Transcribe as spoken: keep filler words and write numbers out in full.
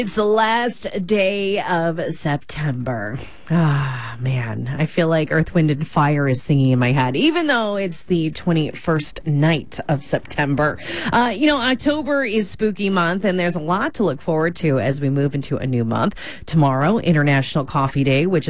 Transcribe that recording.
It's the last day of September. Ah, man. I feel like Earth, Wind, and Fire is singing in my head, even though it's the twenty-first night of September. Uh, you know, October is spooky month, and there's a lot to look forward to as we move into a new month. Tomorrow, International Coffee Day, which